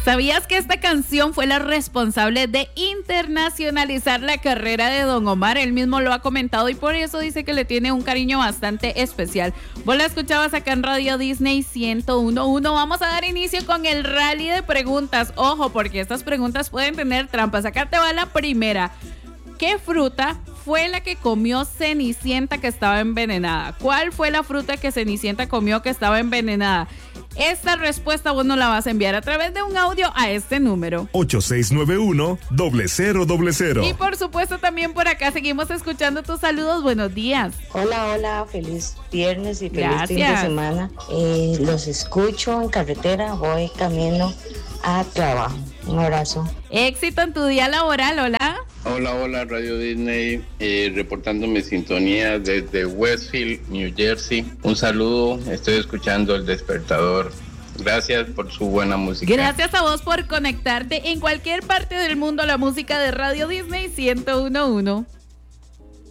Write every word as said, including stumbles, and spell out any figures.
¿Sabías que esta canción fue la responsable de internacionalizar la carrera de Don Omar? Él mismo lo ha comentado y por eso dice que le tiene un cariño bastante especial. Vos la escuchabas acá en Radio Disney ciento uno punto uno. Vamos a dar inicio con el rally de preguntas. Ojo, porque estas preguntas pueden tener trampas. Acá te va la primera. ¿Qué fruta fue la que comió Cenicienta que estaba envenenada? ¿Cuál fue la fruta que Cenicienta comió que estaba envenenada? Esta respuesta vos nos la vas a enviar a través de un audio a este número. ocho seis nueve uno, cero cero cero cero. Y por supuesto también por acá seguimos escuchando tus saludos. Buenos días. Hola, hola, feliz viernes y feliz Gracias. fin de semana. Eh, los escucho en carretera, voy camino a trabajo. Un abrazo. Éxito en tu día laboral, hola. Hola, hola, Radio Disney, eh, reportándome sintonía desde Westfield, New Jersey. Un saludo, estoy escuchando El Despertador. Gracias por su buena música. Gracias a vos por conectarte en cualquier parte del mundo a la música de Radio Disney ciento uno punto uno.